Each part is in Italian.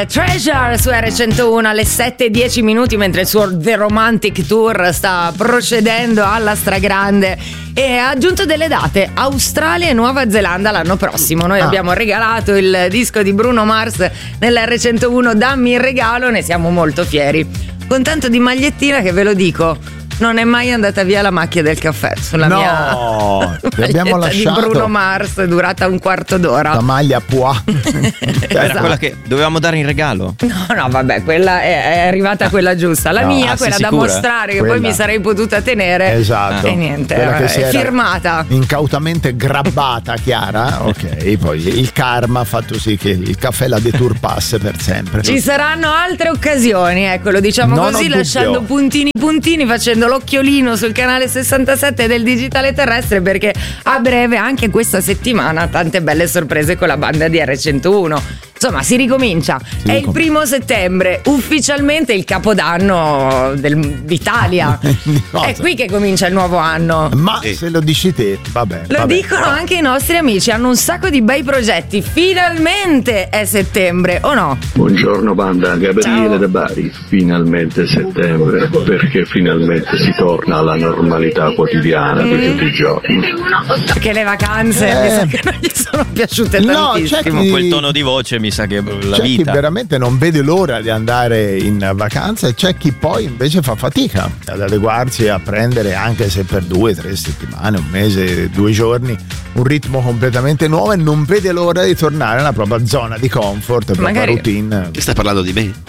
Treasure su R101 alle 7:10 mentre il suo The Romantic Tour sta procedendo alla stragrande e ha aggiunto delle date: Australia e Nuova Zelanda l'anno prossimo. Noi abbiamo regalato il disco di Bruno Mars nell'R101, dammi il regalo, ne siamo molto fieri, con tanto di magliettina che ve lo dico, non è mai andata via la macchia del caffè sulla mia abbiamo lasciato di Bruno Mars, è durata un quarto d'ora. La maglia Pois. Era quella che dovevamo dare in regalo? No, vabbè, quella è arrivata quella giusta. La mia, quella da mostrare, che quella. Poi mi sarei potuta tenere. Esatto. E niente, Quella che si è era firmata. Incautamente grabbata, Chiara. Ok, poi il karma ha fatto sì che il caffè la deturpasse per sempre. Ci saranno altre occasioni, ecco, lo diciamo Non così, ho lasciando dubbio. puntini, facendo l'occhiolino sul canale 67 del Digitale Terrestre, perché a breve, anche questa settimana, tante belle sorprese con la banda di R101. Insomma, si ricomincia. È il 1° settembre, ufficialmente il capodanno d'Italia. È qui che comincia il nuovo anno. Ma se lo dici te, vabbè. Lo dicono anche i nostri amici, hanno un sacco di bei progetti. Finalmente è settembre, o no? Buongiorno banda, Gabriele da Bari. Finalmente settembre, perché finalmente si torna alla normalità quotidiana di tutti i giorni. Perché le vacanze mi sa che non gli sono piaciute tantissimo. Quel tono di voce mi sa che la c'è vita. chi veramente non vede l'ora di andare in vacanza e c'è chi poi invece fa fatica ad adeguarsi a prendere, anche se per 2-3 settimane, un mese, 2 giorni, un ritmo completamente nuovo e non vede l'ora di tornare nella propria zona di comfort, propria Magari routine. Che stai parlando di me?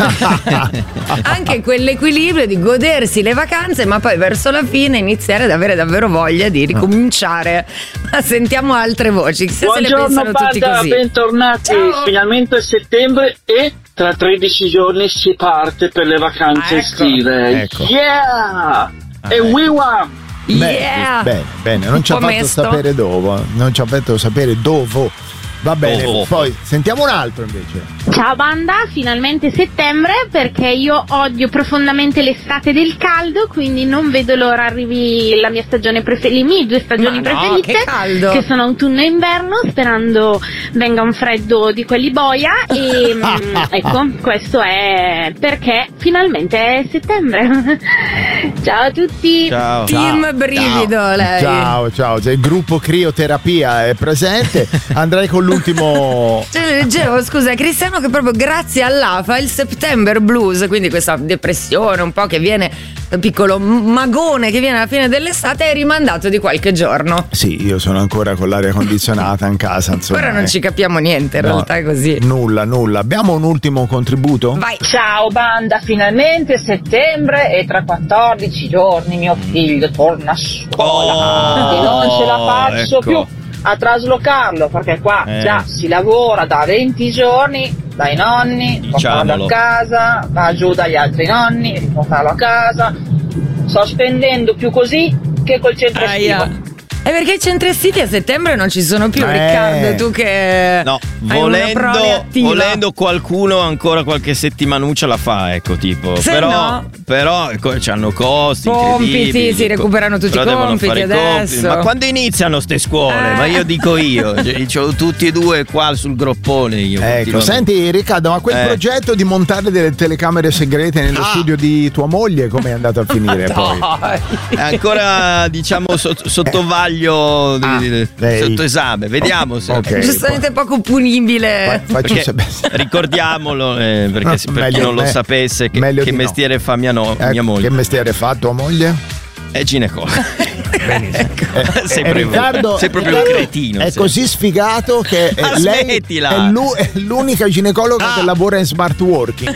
Anche quell'equilibrio di godersi le vacanze, ma poi verso la fine iniziare ad avere davvero voglia di ricominciare. Ma sentiamo altre voci, chissà se le pensano tutti così. Bentornati. Ciao. Finalmente è settembre e tra 13 giorni si parte per le vacanze estive. Ecco. Yeah! E wiwa! Yeah! Bene, non ci ha Un po' fatto mesto. sapere dove. Non ci ha fatto sapere dove. Va bene, poi sentiamo un altro invece. Ciao banda, finalmente settembre, perché io odio profondamente l'estate del caldo, quindi non vedo l'ora arrivi la mia stagione preferita, le mie 2 stagioni preferite, che caldo! che sono autunno e inverno, sperando venga un freddo di quelli boia e ecco, questo è perché finalmente è settembre. Ciao a tutti. Ciao. Team brivido, lei. Ciao, se il gruppo crioterapia è presente, andrei con l'ultimo. Leggevo, scusa, Cristiano, che proprio grazie all'AFA il September Blues, quindi questa depressione un po' che viene, un piccolo magone che viene alla fine dell'estate, è rimandato di qualche giorno. Sì, io sono ancora con l'aria condizionata in casa, insomma. Ora non ci capiamo niente, in realtà è così. Nulla. Abbiamo un ultimo contributo? Vai. Ciao banda, finalmente settembre e tra 14 giorni mio figlio torna a scuola e non ce la faccio più a traslocarlo, perché qua già si lavora da 20 giorni dai nonni, portarlo a casa, va giù dagli altri nonni, riportarlo a casa. Sto spendendo più così che col centro estivo. È perché i centri estivi a settembre non ci sono più, Riccardo, tu che no, hai una prole attiva. volendo qualcuno ancora qualche settimanuccia la fa, ecco, tipo. Se Però c'hanno costi compiti, incredibili, si recuperano tutti i compiti adesso. Ma quando iniziano ste scuole? Ma io dico c'ho tutti e due qua sul groppone io. Ecco, senti Riccardo, ma quel progetto di montare delle telecamere segrete nello studio di tua moglie come è andato a finire poi? È ancora diciamo sottovaglio sotto esame, vediamo se giustamente poco punibile. Ricordiamolo perché per chi non lo sapesse che mestiere fa mia moglie. Che mestiere fa tua moglie? È ginecologa. Riccardo, sei proprio un cretino. È così sfigato che lei è l'unica ginecologa che lavora in smart working.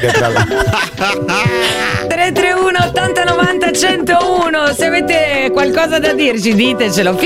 331 80 90 101. Se avete qualcosa da dirci, ditecelo.